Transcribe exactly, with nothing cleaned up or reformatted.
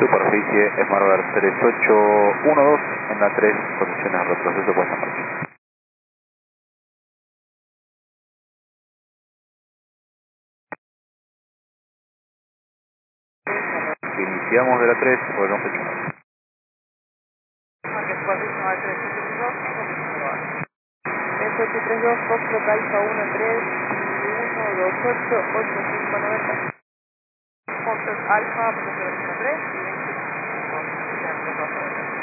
Superficie Smart tres ocho uno dos en la tres, condiciones de retroceso puesta en marcha. Si iniciamos de la tres, volvemos a echar. tres ocho tres dos, Foxtrot Alfa uno tres uno dos ocho ocho cinco noventa. Foxtrot Alfa, uno tres y veinticinco.